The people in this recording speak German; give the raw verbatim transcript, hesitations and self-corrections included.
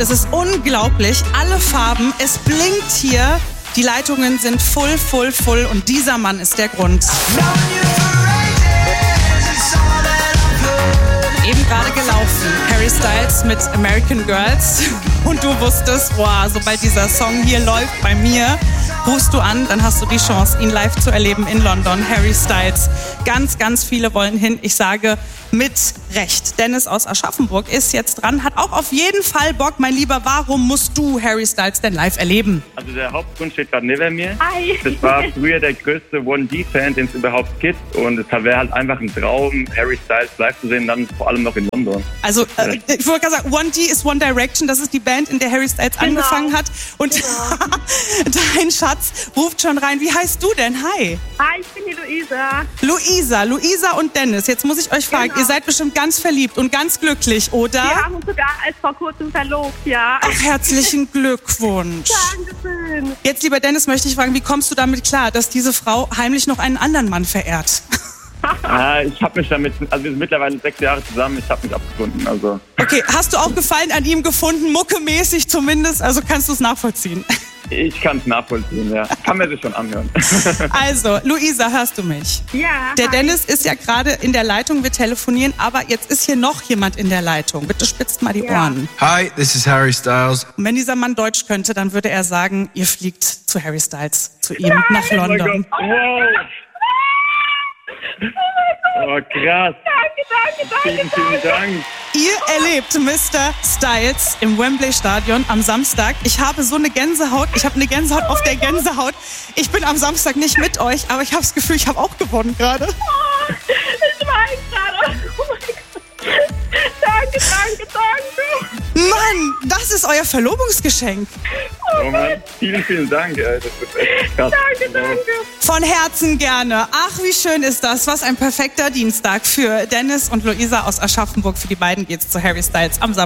Es ist unglaublich, alle Farben, es blinkt hier, die Leitungen sind full, full, full und dieser Mann ist der Grund. Eben gerade gelaufen, Harry Styles mit American Girls und du wusstest, wow, sobald dieser Song hier läuft bei mir, rufst du an, dann hast du die Chance, ihn live zu erleben in London. Harry Styles. Ganz, ganz viele wollen hin. Ich sage mit Recht. Dennis aus Aschaffenburg ist jetzt dran, hat auch auf jeden Fall Bock. Mein Lieber, warum musst du Harry Styles denn live erleben? Also der Hauptgrund steht gerade neben mir. Hi. Das war früher der größte one D Fan, den es überhaupt gibt. Und es wäre halt einfach ein Traum, Harry Styles live zu sehen, dann vor allem noch in London. Also äh, ich wollte gerade sagen, one D ist One Direction. Das ist die Band, in der Harry Styles Genau. angefangen hat. Und Genau. dein Schatz ruft schon rein. Wie heißt du denn? Hi. Hi, ich bin die Luisa. Luisa, Luisa und Dennis. Jetzt muss ich euch fragen, Genau. ihr seid bestimmt ganz verliebt und ganz glücklich, oder? Wir haben uns sogar erst vor kurzem verlobt, ja. Ach, herzlichen Glückwunsch. Dankeschön. Jetzt, lieber Dennis, möchte ich fragen, wie kommst du damit klar, dass diese Frau heimlich noch einen anderen Mann verehrt? Ah, ich habe mich damit, also wir sind mittlerweile sechs Jahre zusammen, ich habe mich abgefunden. Also. Okay, hast du auch Gefallen an ihm gefunden, muckemäßig zumindest? Also kannst du es nachvollziehen? Ich kann es nachvollziehen, ja. Kann man sich schon anhören. Also, Luisa, hörst du mich? Ja. Der hi. Dennis ist ja gerade in der Leitung, wir telefonieren, aber jetzt ist hier noch jemand in der Leitung. Bitte spitzt mal die Ja. Ohren. Hi, this is Harry Styles. Und wenn dieser Mann Deutsch könnte, dann würde er sagen, ihr fliegt zu Harry Styles, zu ihm, Nein. nach Oh mein London. Gott, wow. Oh, krass. Danke, danke, danke. Vielen, vielen Dank. Ihr erlebt Mister Styles im Wembley Stadion am Samstag. Ich habe so eine Gänsehaut. Ich habe eine Gänsehaut auf der Gänsehaut. Ich bin am Samstag nicht mit euch, aber ich habe das Gefühl, ich habe auch gewonnen gerade. Oh, ich weine gerade. Oh mein Gott. Danke, danke, danke. Mann, das ist euer Verlobungsgeschenk. Oh Mann, vielen, vielen Dank. Ey. Das ist echt krass. Danke, danke. Von Herzen gerne. Ach, wie schön ist das. Was ein perfekter Dienstag für Dennis und Luisa aus Aschaffenburg. Für die beiden geht's zu Harry Styles am Samstag.